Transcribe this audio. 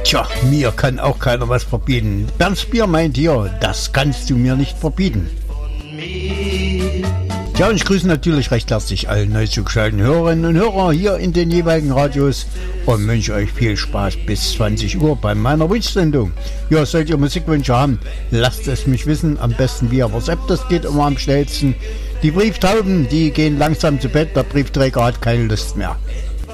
Tja, mir kann auch keiner was verbieten. Bernd Bier meint hier, das kannst du mir nicht verbieten. Ja, und ich grüße natürlich recht herzlich alle neu zugeschalteten Hörerinnen und Hörer hier in den jeweiligen Radios und wünsche euch viel Spaß bis 20 Uhr bei meiner Wunschsendung. Ja, sollt ihr Musikwünsche haben, lasst es mich wissen, am besten via WhatsApp, das geht immer am schnellsten. Die Brieftauben, die gehen langsam zu Bett, der Briefträger hat keine Lust mehr.